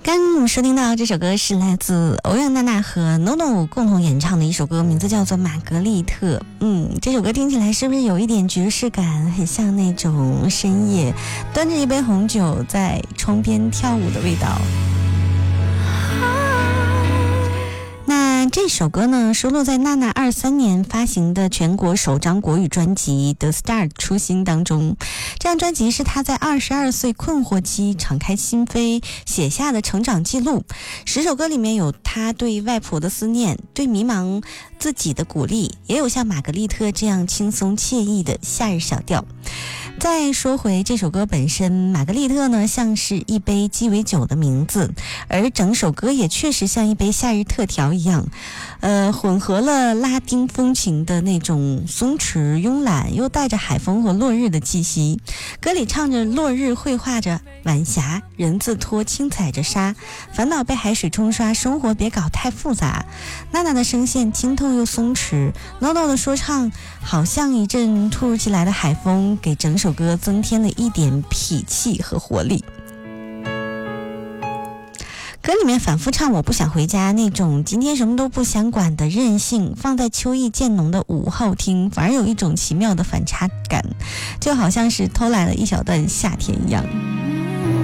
刚我们收听到这首歌是来自欧阳娜娜和 NONO 共同演唱的一首歌，名字叫做《玛格丽特》。这首歌听起来是不是有一点爵士感，很像那种深夜端着一杯红酒在窗边跳舞的味道？那这首歌呢，收录在娜娜23年发行的全国首张国语专辑《The Start 初心》当中。这张专辑是她在22岁困惑期敞开心扉写下的成长记录。10首歌里面有她对外婆的思念，对迷茫自己的鼓励，也有像玛格丽特这样轻松惬意的夏日小调。再说回这首歌本身，玛格丽特呢像是一杯鸡尾酒的名字，而整首歌也确实像一杯夏日特调一样，混合了拉丁风情的那种松弛慵懒，又带着海风和落日的气息。歌里唱着落日绘画着晚霞，人字拖轻踩着沙，烦恼被海水冲刷，生活别搞太复杂。娜娜的声线清透又松弛，NONO的说唱好像一阵突如其来的海风，给整首歌增添了一点痞气和活力。歌里面反复唱我不想回家，那种今天什么都不想管的任性，放在秋意渐浓的午后听，反而有一种奇妙的反差感，就好像是偷来了一小段夏天一样。